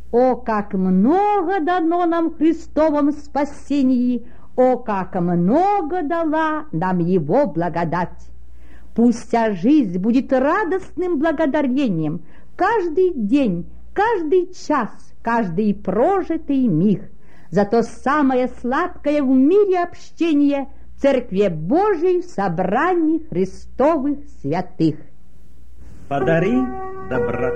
О, как много дано нам в Христовом спасении! О, как много дала нам Его благодать! Пусть вся жизнь будет радостным благодарением, каждый день, каждый час, каждый прожитый миг за то самое сладкое в мире общение в Церкви Божией в собрании Христовых святых. Подари доброту.